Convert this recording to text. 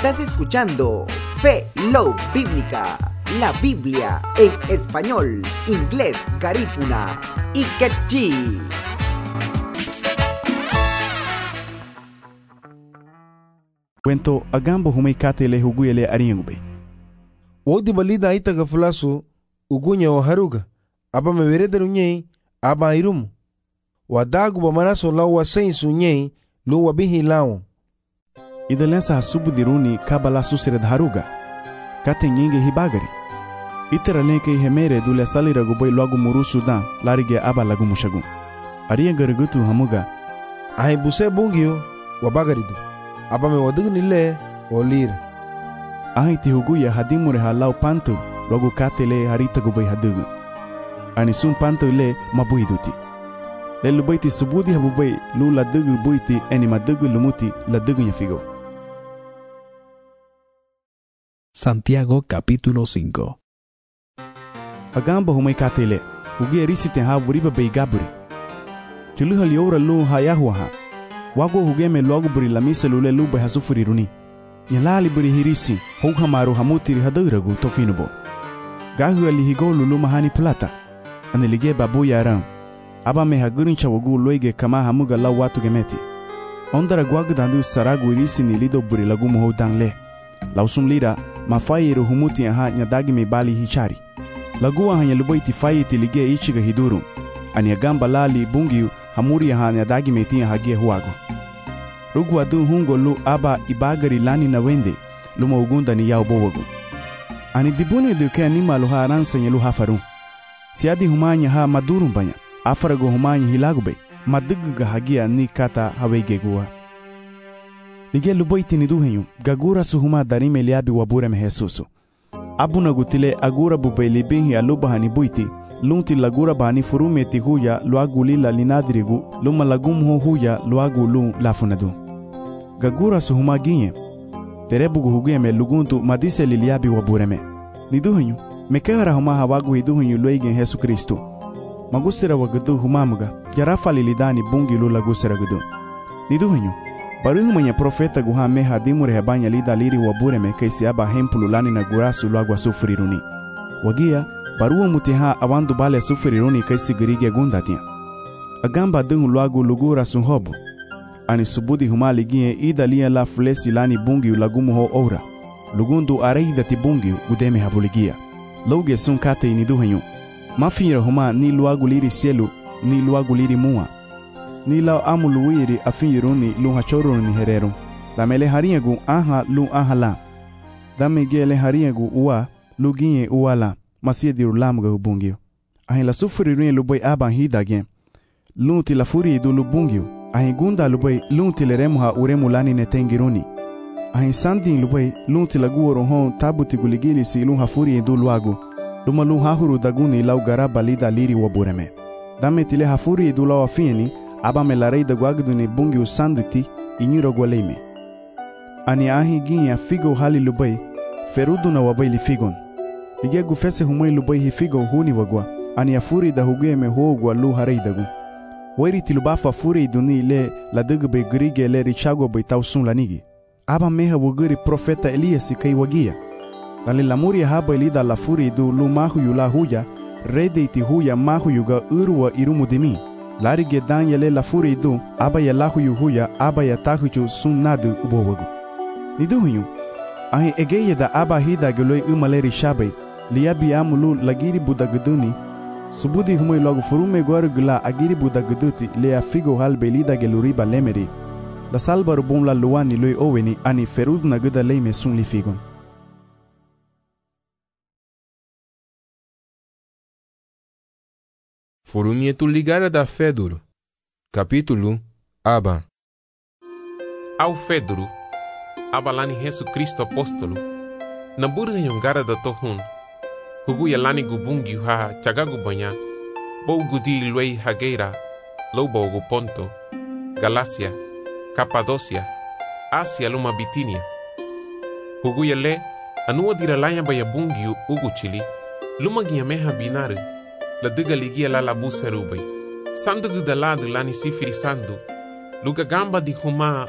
Estás escuchando Fe, Love Bíblica, la Biblia en español, inglés, garífuna y quechí. Cuento agambo humaikate le huguyele ariengube. Wodi balida itaga fulasu ugunya wa haruga aba mevereder unyei aba irumu wadagu ba maraso lawa sensu unyei luwa bihi lawo Idalensa hasubu diruni kabala susired haruga kate nyinge hibagari itera lenke hemere dule salira gubay lagu muru sudan larige aba lagu mushagu ariengare gutu hamuga ahi buse bungio wa bagaridu aba me wadugnile olira ahi ti huguya hadimure halau pantu lagu katele harita gubay hadugu ani sum pantu le mabuiduti le lubaiti subudi habubay lu la dugu buiti eni madugu lumuti la dugu yafigo. Santiago capítulo 5. Agamba humay katele hugia risiten ha vuriba bay gaburi tulu haliora lu hayahuha wago hugeme logo buri lamisa lule lu bay hasufuri runi nyalali buri hirisi houha maru hamutiri haduragu tofinubo gahu ali higolu lu mahani plata anilige babu yaram aba me hagurin chawagu loige kama hamuga la watu gemeti ondara gwagu dandu saragu irisi ni lido buri lagu muho dangle lausum lira mafayiru humuti aha nyadagi me bali hichari lagu aha nyalubaiti fayiti lige ichiga hiduru ani agamba lali bungi hamuri aha nyadagi me tia hagie huago rugu adu hungo lu aba ibagari lani na wende luma ugunda ni yao bowagu ani dibune duke anima luha aransa nyalu hafaru siadi humanya ha madurum banya afarago humanya hilagube maduguga hagia ni kata hawegegua lige lubaiti ni duhenyu gagura suhuma darime liabi wabure mehesusu abuna gutile agura bubaili binhi alubahani buiti lunti lagura bahani furumeti huya luaguli la linadirigu luma lagumho huya luagu lu lafunadu gagura suhuma ginye terebugu hugeme luguntu madise liliabi wabureme ni duhenyu mekehara huma hawagu hiduhenyu luegen Yesu Kristo magusira wagadu humamuga jarafa lilidani bungi lu lagusira gudu ni duhenyu baruhumanya profeta guha meha dimure hebanya lida liri wabureme kaisi aba hempulu lani na gurasu luagwa sufuriruni wagia baruwa mutiha awandu bale sufuriruni kaisi girige gundatia agamba dungu luagu lugura sunhobu ani subudi humali gie ida lia la flesi lani bungi ulagumu ho ora lugundu areida ti bungi gudeme habuligia loge sun kate iniduhenyu mafira huma ni luagu liri sielu ni luagu liri mua ni lao amuluwiri afiruni lu hachoruni hereru damele hariegu aha lu ahala damegele hariegu uwa lu gie uwala masiediru lamga ubungio ahi la sufuriruni lubai aba hidage lunti la furi du lubungio ahi gunda lubai lunti le remuha uremu lani netengiruni ahi sandin lubai lunti la guoro hon tabuti guligili si lu hafuri du luagu luma lu hahuru daguni lau garaba lida liri wabureme dame tile hafuri du lau afieni aba me la rei da guagduni bungi usanditi inyuro gwaleime ani ahi ginya figo hali lubai ferudu na wabai li figon lige gufese humai lubai hi figo huni wagwa ani afuri da hugeme huogwa lu harei dagu wairi tilubafa furi duni le la dugbe grige le richago bai tausun lanigi aba meha wuguri profeta Elias kai wagia dali lamuri haba ilida la furi du lu mahu yula huya redeiti huya mahu yuga urwa irumudimi larige danyele la furi du aba ya lahu yuhuya aba ya tahuju sunnadu ubowagu niduhunyu ahi egeye da aba hida geloi umaleri shabai liabi amulu lagiri budaguduni subudi humoi logo furume gorugula agiri budaguduti lea figo halbe lida geluriba lemeri la salbaru bum la luani loi oweni ani ferud na guda leime sun li figon Forunietu ligada da Feduro. Capítulo Aba. Ao Feduro, aba lani Yesu Kristo apostolo, na burga yongara da tohun, huguya lani gubungi ha chagagu banya, bou gudi luei hageira, lobo Ponto, Galacia, Capadocia, Asia luma Bitinia. Huguya le, anua diralanya baya bungi uguchili, luma giameha binare, la duga ligia la labu serubai. Sandu gudaladu lani sifiri sandu, luga gamba di huma